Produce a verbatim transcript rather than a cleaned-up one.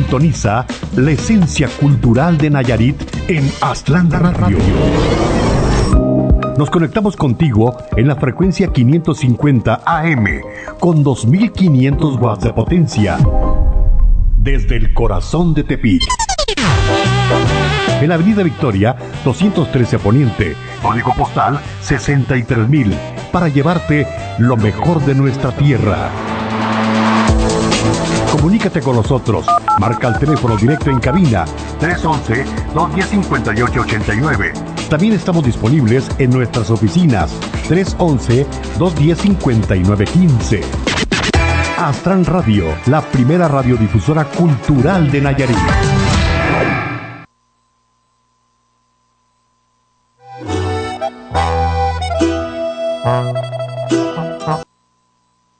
Sintoniza la esencia cultural de Nayarit en Aztlán Radio. Nos conectamos contigo en la frecuencia quinientos cincuenta A M con dos mil quinientos watts de potencia desde el corazón de Tepic. En la Avenida Victoria doscientos trece Poniente, código postal sesenta y tres mil, para llevarte lo mejor de nuestra tierra. Comunícate con nosotros. Marca el teléfono directo en cabina tres once, dos diez, cincuenta y ocho ochenta y nueve. También estamos disponibles en nuestras oficinas tres once, dos diez, cincuenta y nueve quince. Aztlán Radio, la primera radiodifusora cultural de Nayarit.